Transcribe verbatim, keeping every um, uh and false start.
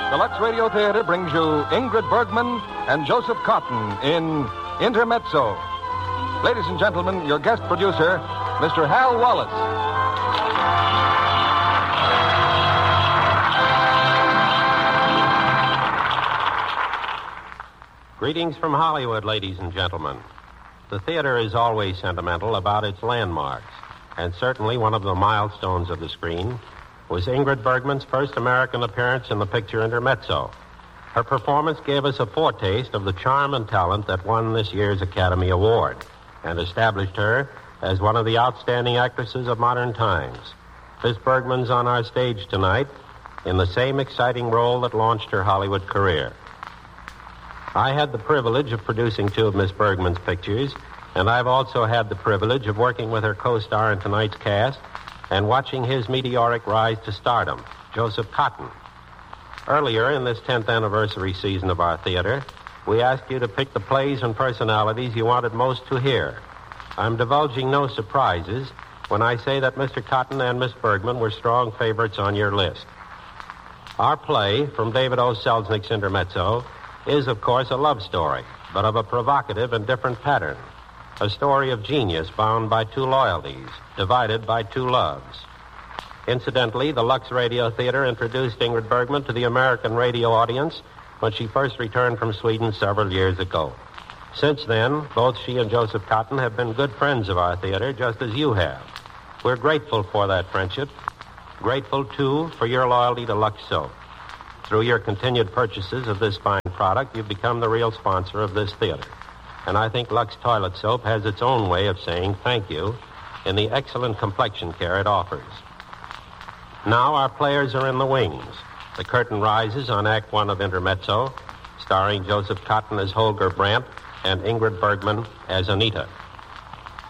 the Lux Radio Theater brings you Ingrid Bergman and Joseph Cotton in Intermezzo. Ladies and gentlemen, your guest producer, Mister Hal Wallace. Greetings from Hollywood, ladies and gentlemen. The theater is always sentimental about its landmarks, and certainly one of the milestones of the screen was Ingrid Bergman's first American appearance in the picture Intermezzo. Her performance gave us a foretaste of the charm and talent that won this year's Academy Award and established her as one of the outstanding actresses of modern times. Miss Bergman's on our stage tonight in the same exciting role that launched her Hollywood career. I had the privilege of producing two of Miss Bergman's pictures, and I've also had the privilege of working with her co-star in tonight's cast and watching his meteoric rise to stardom, Joseph Cotton. Earlier in this tenth anniversary season of our theater, we asked you to pick the plays and personalities you wanted most to hear. I'm divulging no surprises when I say that Mister Cotton and Miss Bergman were strong favorites on your list. Our play, from David O. Selznick's Intermezzo, is, of course, a love story, but of a provocative and different pattern. A story of genius bound by two loyalties, divided by two loves. Incidentally, the Lux Radio Theater introduced Ingrid Bergman to the American radio audience when she first returned from Sweden several years ago. Since then, both she and Joseph Cotton have been good friends of our theater, just as you have. We're grateful for that friendship. Grateful, too, for your loyalty to Lux Soap. Through your continued purchases of this fine product, you've become the real sponsor of this theater. And I think Lux Toilet Soap has its own way of saying thank you in the excellent complexion care it offers. Now our players are in the wings. The curtain rises on Act One of Intermezzo, starring Joseph Cotton as Holger Brandt and Ingrid Bergman as Anita.